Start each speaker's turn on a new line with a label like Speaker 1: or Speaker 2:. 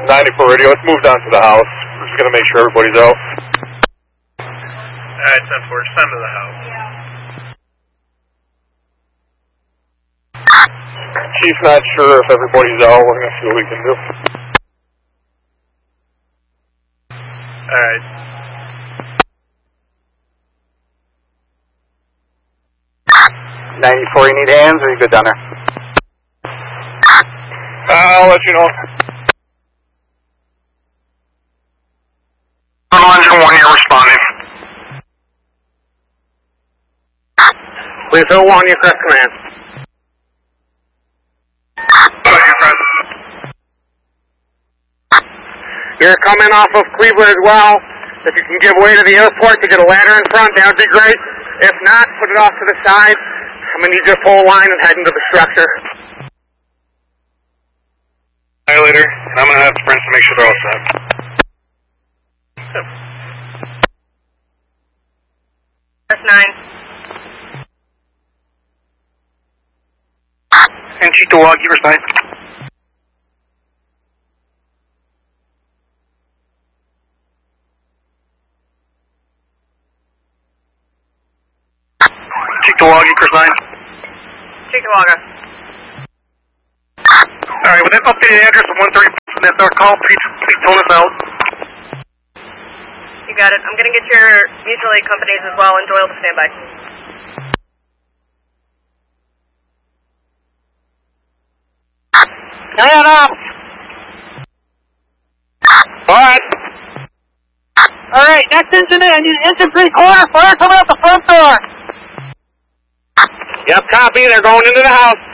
Speaker 1: 94 radio, let's move down to the house. We're just going to make sure everybody's out.
Speaker 2: Alright, 10-4, just send to the house.
Speaker 1: Chief's not sure if everybody's out. We're going to see what we can do.
Speaker 2: Alright.
Speaker 3: $94, you need hands, or are you good down there?
Speaker 1: I'll let you know.
Speaker 4: Engine 1, you're responding.
Speaker 3: Please hold 1, you press command. You're coming off of Cleveland as well. If you can give way to the airport to get a ladder in front, that would be great. If not, put it off to the side. I'm going to need you to pull a line and head into the structure.
Speaker 4: Later, and I'm going to have sprints to make sure they're all set.
Speaker 5: That's 9.
Speaker 4: And Cheetah Log, you respond. Cheetah Log, you resign.
Speaker 5: Cheetah Log.
Speaker 4: Alright, with that updated address of 130 from that dark call, please tone us out.
Speaker 5: You got it. I'm going to get your mutual aid companies as well, and Doyle to stand by.
Speaker 3: Hand off! Alright. Alright, next engine in. Engine 3 corner, fire coming out the front door. Yep, copy. They're going into the house.